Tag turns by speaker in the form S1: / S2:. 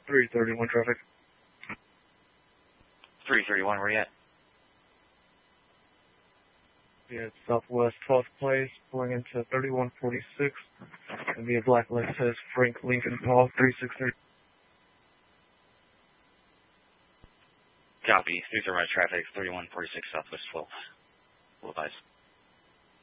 S1: 331 traffic.
S2: 331, where you at?
S1: Yeah, Southwest 12th Place, pulling into 3146. And the black light says Frank Lincoln Paul 363.
S2: Copy. 331 traffic, 3146 Southwest 12. Full advice.